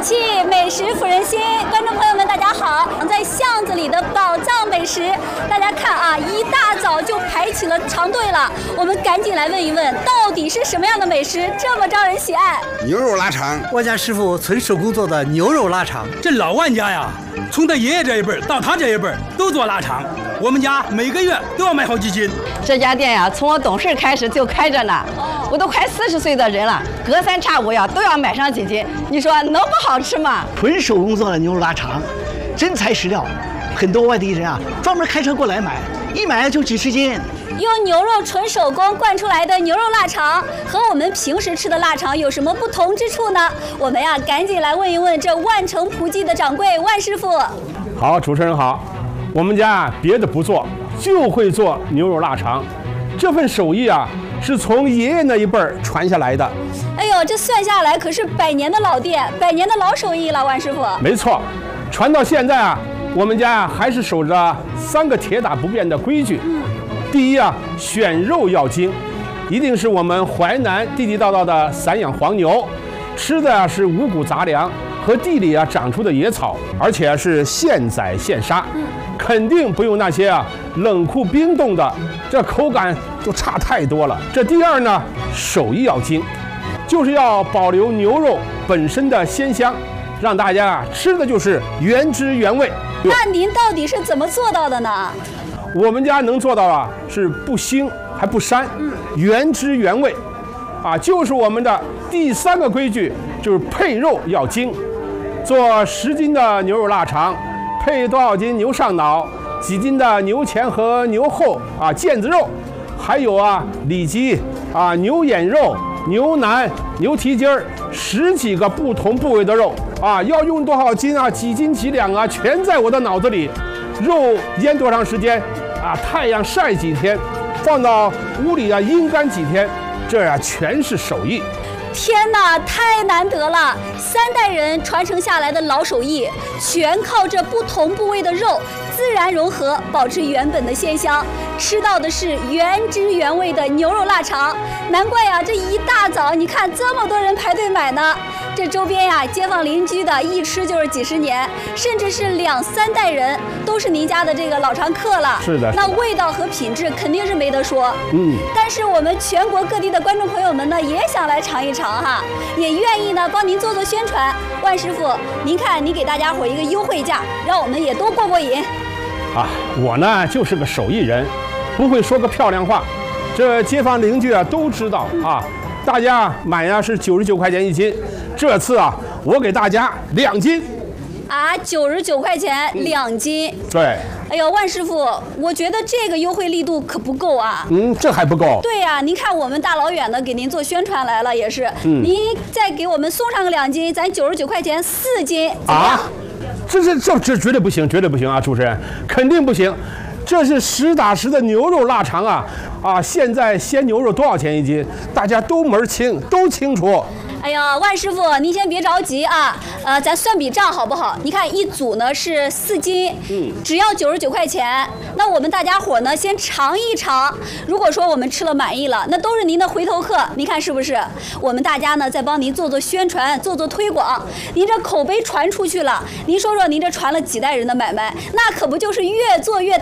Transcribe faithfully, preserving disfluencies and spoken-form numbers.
气，美食抚人心。观众朋友们，大家好！在巷子里的宝藏美食，大家看啊，一大早就排起了长队了。我们赶紧来问一问，到底是什么样的美食这么招人喜爱？ 牛肉腊肠， 我家师傅纯手工做的牛肉腊肠。 这老万家呀，从他爷爷这一辈到他这一辈都做腊肠，我们家每个月都要买好几斤。 这家店呀，从我懂事开始就开着呢，我都快四十岁的人了，隔三差五呀都要买上几斤。你说能不好吃吗？ 纯手工做的牛肉腊肠，真材实料，很多外地人啊专门开车过来买，一买就几十斤。 用牛肉纯手工灌出来的牛肉腊肠，和我们平时吃的腊肠有什么不同之处呢？我们呀，赶紧来问一问这万城葡记的掌柜万师傅。 好，主持人好，我们家别的不做，就会做牛肉腊肠。这份手艺啊，是从爷爷那一辈儿传下来的。 哎呦，这算下来可是百年的老店，百年的老手艺了，万师傅。 没错，传到现在啊，我们家还是守着三个铁打不变的规矩。嗯。第一啊，选肉要精，一定是我们淮南地地道道的散养黄牛，吃的啊是五谷杂粮和地里啊长出的野草，而且是现宰现杀，嗯、肯定不用那些啊冷库冰冻的，这口感就差太多了。这第二呢，手艺要精，就是要保留牛肉本身的鲜香，让大家啊吃的就是原汁原味。 那您到底是怎么做到的呢？ 我们家能做到啊，是不腥还不膻，原汁原味，啊，就是我们的第三个规矩，就是配肉要精。做十斤的牛肉腊肠，配多少斤牛上脑，几斤的牛前和牛后啊腱子肉，还有啊里脊啊牛眼肉、牛腩、牛蹄筋儿，十几个不同部位的肉啊，要用多少斤啊，几斤几两啊，全在我的脑子里。肉腌多长时间？啊，太阳晒几天，放到屋里啊阴干几天，这呀、啊、全是手艺。 天哪，太难得了！三代人传承下来的老手艺，全靠这不同部位的肉自然融合，保持原本的鲜香，吃到的是原汁原味的牛肉腊肠。难怪呀、啊，这一大早你看这么多人排队买呢。这周边呀、啊，街坊邻居的一吃就是几十年，甚至是两三代人都是您家的这个老常客了。 是的， 那味道和品质肯定是没得说。嗯，但是我们全国各地的观众朋友们呢，也想来尝一尝哈，也愿意呢帮您做做宣传。万师傅，您看您给大家伙一个优惠价，让我们也都过过瘾。 啊，我呢就是个手艺人，不会说个漂亮话，这街坊邻居啊都知道啊。大家买呀是九十九块钱一斤，这次啊我给大家两斤。 啊，九十九块钱两斤。 嗯、对。 哎呦，万师傅，我觉得这个优惠力度可不够啊。 嗯，这还不够。 对呀、啊，您看我们大老远的给您做宣传来了，也是。嗯。您再给我们送上个两斤，咱九十九块钱四斤，怎么样？啊， 这这这这绝对不行，绝对不行啊！主持人，肯定不行。这是实打实的牛肉腊肠啊！啊，现在鲜牛肉多少钱一斤？大家都门清，都清楚。 哎呀，万师傅，您先别着急啊，呃，咱算笔账好不好？你看一组呢是四斤，嗯，只要九十九块钱。那我们大家伙呢先尝一尝，如果说我们吃了满意了，那都是您的回头客，您看是不是？我们大家呢再帮您做做宣传，做做推广，您这口碑传出去了，您说说您这传了几代人的买卖，那可不就是越做越